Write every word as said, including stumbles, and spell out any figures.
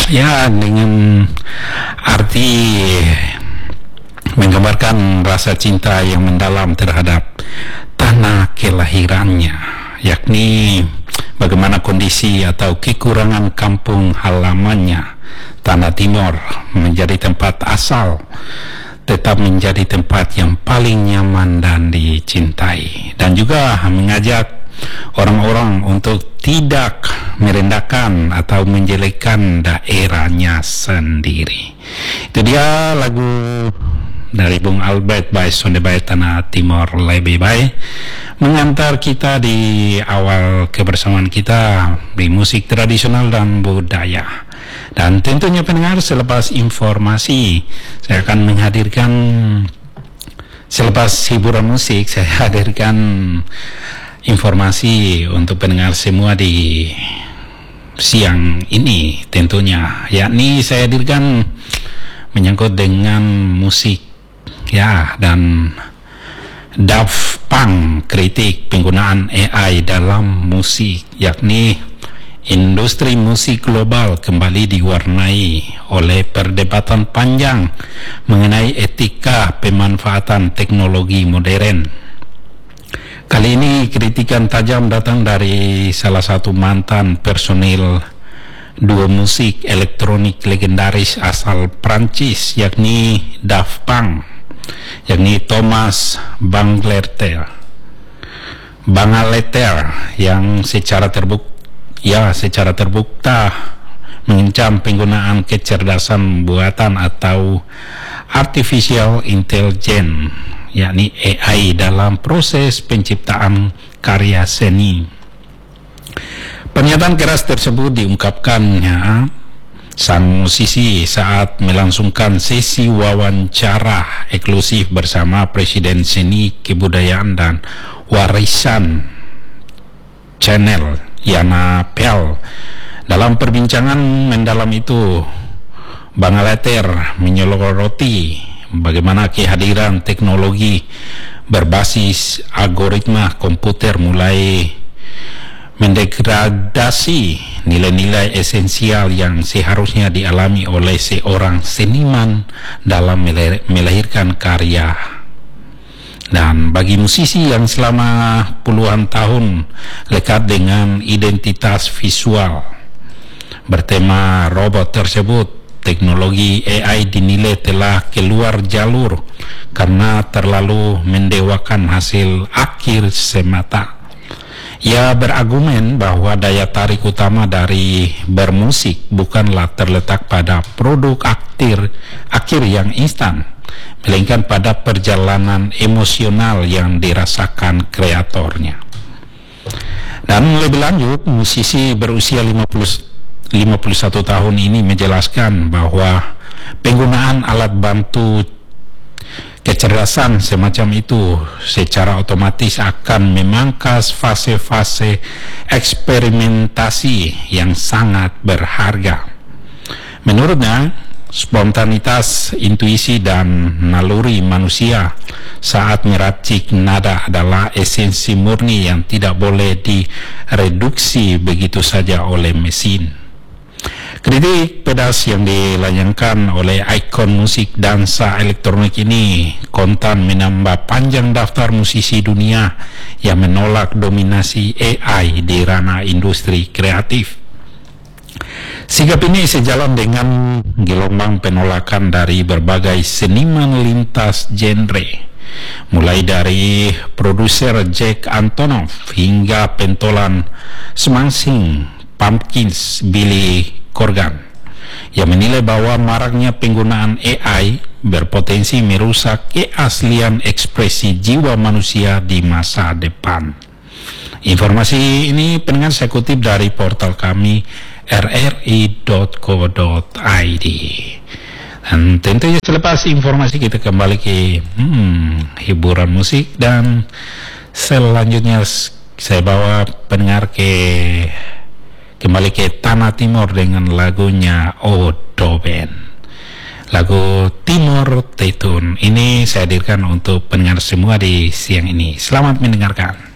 Ya, dengan arti menggambarkan rasa cinta yang mendalam terhadap tanah kelahirannya, yakni bagaimana kondisi atau kekurangan kampung halamannya, Tanah Timor, menjadi tempat asal, tetap menjadi tempat yang paling nyaman dan dicintai, dan juga mengajak orang-orang untuk tidak merendahkan atau menjelekkan daerahnya sendiri. Itu dia lagu dari Bung Albert by Sonde Baik Tanah Timor Lebih Baik, mengantar kita di awal kebersamaan kita di musik tradisional dan budaya. Dan tentunya pendengar, selepas informasi saya akan menghadirkan, selepas hiburan musik saya hadirkan informasi untuk pendengar semua di siang ini tentunya, yakni saya hadirkan menyangkut dengan musik ya, dan Daft Punk kritik penggunaan A I dalam musik, yakni industri musik global kembali diwarnai oleh perdebatan panjang mengenai etika pemanfaatan teknologi modern. Kali ini kritikan tajam datang dari salah satu mantan personil duo musik elektronik legendaris asal Prancis, yakni Daft Punk, yakni Thomas Bangalter, Bangalter yang secara terbukti, ya secara terbuka mengancam penggunaan kecerdasan buatan atau artificial intelligence, yakni A I dalam proses penciptaan karya seni. Pernyataan keras tersebut diungkapkannya sang musisi saat melangsungkan sesi wawancara eksklusif bersama Presiden Seni Kebudayaan dan Warisan Channel Yana Pell. Dalam perbincangan mendalam itu, Bangalter menyoroti bagaimana kehadiran teknologi berbasis algoritma komputer mulai mendegradasi nilai-nilai esensial yang seharusnya dialami oleh seorang seniman dalam melahirkan karya. Dan bagi musisi yang selama puluhan tahun lekat dengan identitas visual bertema robot tersebut, teknologi A I dinilai telah keluar jalur karena terlalu mendewakan hasil akhir semata. Ia berargumen bahwa daya tarik utama dari bermusik bukanlah terletak pada produk akhir, akhir yang instan, melainkan pada perjalanan emosional yang dirasakan kreatornya. Dan lebih lanjut, musisi berusia lima puluh satu tahun ini menjelaskan bahwa penggunaan alat bantu kecerdasan semacam itu secara otomatis akan memangkas fase-fase eksperimentasi yang sangat berharga. Menurutnya, spontanitas, intuisi, dan naluri manusia saat meracik nada adalah esensi murni yang tidak boleh direduksi begitu saja oleh mesin. Kritik pedas yang dilayangkan oleh ikon musik dansa elektronik ini kontan menambah panjang daftar musisi dunia yang menolak dominasi A I di ranah industri kreatif. Sikap ini sejalan dengan gelombang penolakan dari berbagai seniman lintas genre, mulai dari produser Jack Antonoff hingga pentolan Smashing Pumpkins Billy Corgan, yang menilai bahwa maraknya penggunaan A I berpotensi merusak keaslian ekspresi jiwa manusia di masa depan. Informasi ini pendengar saya kutip dari portal kami r r i dot co dot i d. Dan tentunya selepas informasi kita kembali ke hmm, hiburan musik, dan selanjutnya saya bawa pendengar ke kembali ke Tanah Timor dengan lagunya Odoben, lagu Timor Tetun. Ini saya hadirkan untuk pendengar semua di siang ini. Selamat mendengarkan.